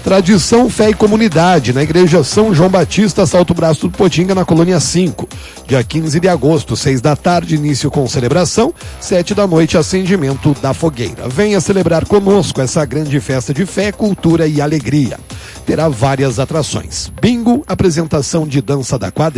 Tradição, Fé e Comunidade, na Igreja São João Batista, Salto Braço do Potinga, na Colônia 5. Dia 15 de agosto, 6 da tarde, início com celebração, 7 da noite, acendimento da fogueira. Venha celebrar conosco essa grande festa de fé, cultura e alegria. Terá várias atrações. Bingo, apresentação de dança da quadrilha,